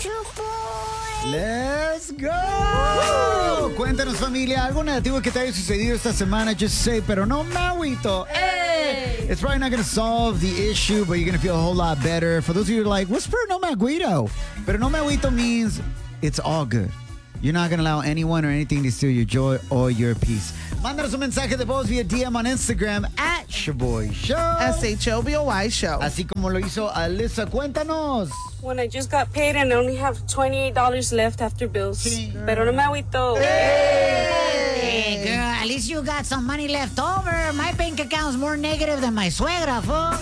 Let's go. Cuéntanos, familia, algo negativo que te haya sucedido esta semana. Just say, pero no me agüito. Hey. It's probably not going to solve the issue, but you're going to feel a whole lot better. For those of you who are like, what's pero no me agüito? Pero no me agüito means it's all good. You're not going to allow anyone or anything to steal your joy or your peace. Mándanos un mensaje de voz via DM on Instagram at Shaboy Show. SHOBOY Show. Así como lo hizo Alyssa. Cuéntanos. When I just got paid and I only have $28 left after bills. Sí. Pero no me agüito. Hey, girl, at least you got some money left over. My bank account's more negative than my suegra, fool.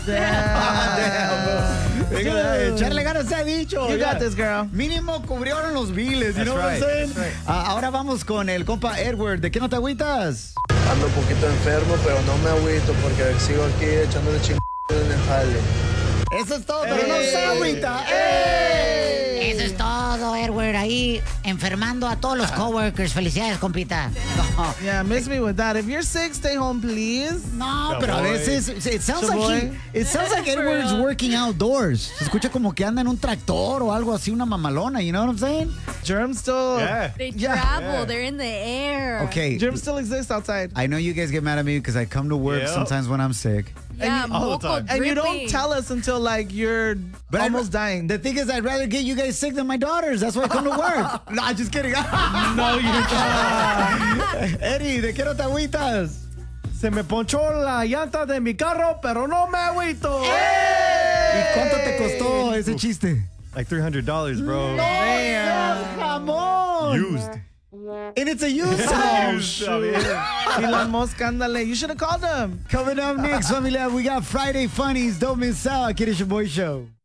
Echarle ganas se ha dicho. You got this, girl. Mínimo cubrieron los biles. You know what I'm saying? Ahora vamos con el compa Edward. ¿De qué no te agüitas? Ando un poquito enfermo, pero no me agüito porque sigo aquí echándole chingados en el jale. Eso es todo, pero no se agüita. Eso es todo, Edward. Ahí enfermando a todos los coworkers. Felicidades, compita. No. Yeah, miss me with that. If you're sick, stay home, please. No, pero a veces it sounds like Edward's working outdoors. Se escucha como que anda en un tractor o algo así, una mamalona. You know what I'm saying? Germs still. Yeah. They travel. They're in the air. Okay. Germs still exist outside. I know you guys get mad at me because I come to work sometimes when I'm sick. Yeah, all the time. And you don't tell us until like you're almost dying. The thing is, I'd rather get you guys sick than my daughters. That's why I come to work. No, I'm just kidding. No, you can't. Eddie, ¿de qué no te agüitas? Se me ponchó la llanta de mi carro, pero no me agüito. ¿Y cuánto te costó ese chiste? Like $300, bro. Jamón. Used. And it's a used car. Elon Musk, ándale. You should have called him. Coming up next, familia, we got Friday Funnies. Don't miss out. Kid, it's your boy show.